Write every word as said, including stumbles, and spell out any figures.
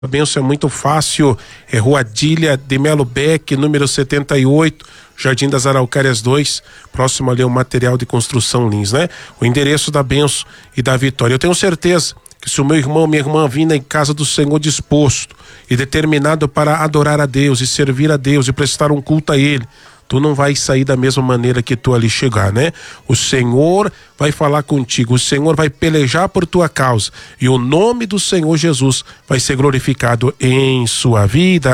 A bênção é muito fácil, é Rua Adília de Melo Beck, número setenta e oito, Jardim das Araucárias dois, próximo ali ao material de construção Lins, né? O endereço da bênção e da vitória. Eu tenho certeza que se o meu irmão, minha irmã vir na casa do Senhor disposto e determinado para adorar a Deus e servir a Deus e prestar um culto a Ele, tu não vai sair da mesma maneira que tu ali chegar, né? O Senhor vai falar contigo, o Senhor vai pelejar por tua causa e o nome do Senhor Jesus vai ser glorificado em sua vida.